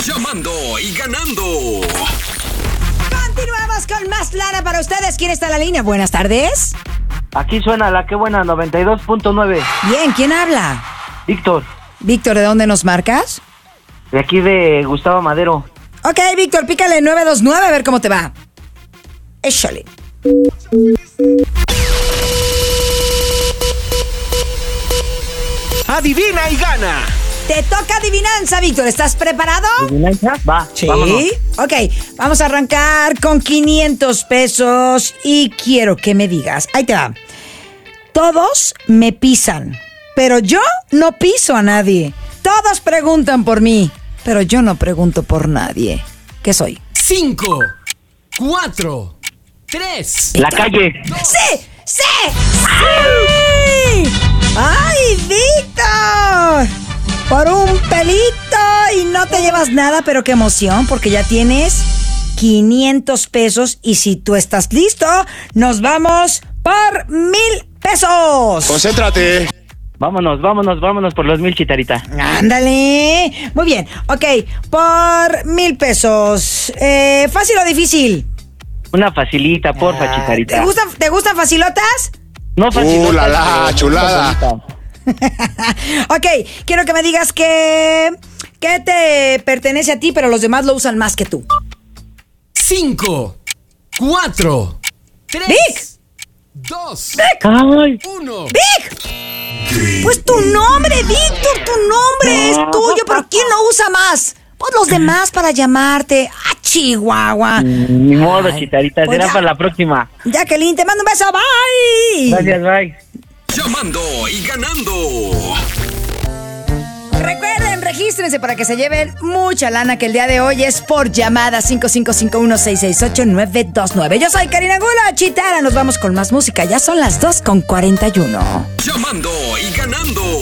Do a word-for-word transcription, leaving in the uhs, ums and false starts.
Llamando y ganando. Continuamos con más lana para ustedes. ¿Quién está en la línea? Buenas tardes. Aquí suena la que buena, noventa y dos punto nueve. Bien, ¿quién habla? Víctor, Víctor, ¿de dónde nos marcas? de aquí de Gustavo Madero. Ok, Víctor, pícale nueve dos nueve a ver cómo te va. Échale. Adivina y gana. Te toca adivinanza, Víctor. ¿Estás preparado? ¿Adivinanza? Va, Sí. vámonos. Ok, vamos a arrancar con quinientos pesos y quiero que me digas. Ahí te va. Todos me pisan, pero yo no piso a nadie. Todos preguntan por mí, pero yo no pregunto por nadie. ¿Qué soy? Cinco, cuatro, tres. La calle. ¡Sí! ¡Sí! ¡Sí! ¡Ay, Víctor! Por un pelito y no te llevas nada, pero qué emoción, porque ya tienes quinientos pesos y si tú estás listo, nos vamos por mil pesos. Concéntrate. Vámonos, vámonos, vámonos por los mil, Chitarita. Ándale. Muy bien. Ok, por mil pesos. Eh, ¿Fácil o difícil? Una facilita, porfa, Ah, Chitarita. ¿Te gustan, ¿Te gustan facilotas? No facilita. Uh, la, la, pero una chulada. facilita. Ok, quiero que me digas que, que te pertenece a ti, pero los demás lo usan más que tú. Cinco, cuatro, tres. ¡Vic! Dos. Ay, Uno. ¡Vic! Pues tu nombre, Víctor, tu nombre es tuyo, pero ¿quién lo usa más? Pues los demás para llamarte. ¡Ah, Chihuahua! ni modo, Ay, Chitarita. pues Será ya. para la próxima. Jacqueline, te mando un beso, bye. Gracias, bye. Llamando y ganando. Recuerden, regístrense para que se lleven mucha lana, que el día de hoy es por llamada cinco cinco cinco uno seis seis ocho nueve dos nueve. Yo soy Karina Gula, Chitara, nos vamos con más música. Ya son las dos con cuarenta y uno. Llamando y ganando.